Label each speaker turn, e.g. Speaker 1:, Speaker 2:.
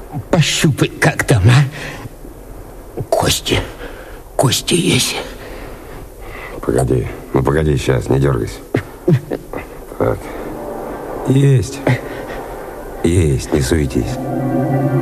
Speaker 1: пощупай, как там, а? Кости есть.
Speaker 2: Погоди, сейчас, не дергайся. Так. Есть, не суетись.